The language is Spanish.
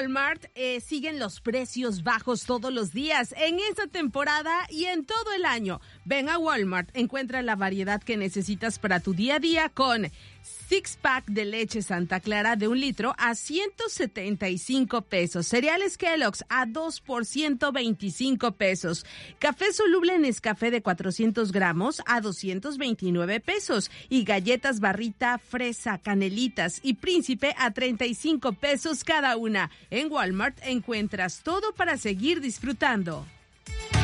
Walmart siguen los precios bajos todos los días, en esta temporada y en todo el año. Ven a Walmart, encuentra la variedad que necesitas para tu día a día con six-pack de leche Santa Clara de 1 litro a 175 pesos. Cereales Kellogg's a 2 por 125 pesos. Café soluble Nescafé de 400 gramos a 229 pesos. Y galletas Barrita, Fresa, Canelitas y Príncipe a 35 pesos cada una. En Walmart encuentras todo para seguir disfrutando.